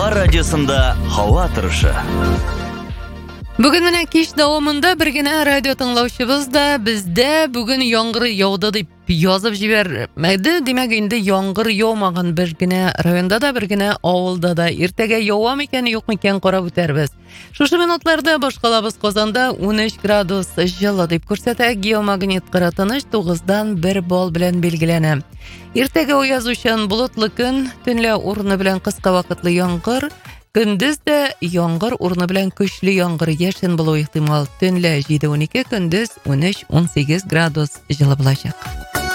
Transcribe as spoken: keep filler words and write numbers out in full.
Аңлар радиосында һава торышы. Бүген менә кич дәвамында бер генә радио тыңлаучыбыз да бездә бүген яңгыр яуды дип язып җибәрмәде. Димәк, инде яңгыр яумаган бер генә районда да, бер генә авылда да. Иртәгә ява микән, юк микән карап үтәрбез. Шушы минутларда башкалабыз Казанда ун өч градус җылы дип күрсәтә. Геомагнит кыратыныш тугыздан бер балл белән билгеләнә. Иртәгә уязучан болытлы көн, төнлә урыны белән кыска вакытлы яңгыр. Көндез дә яңгыр урыны белән көчле яңгыр яшен булу ихтимал. Төнлә җиде унике, көндез ун өч ун сигез градус җылы булачак.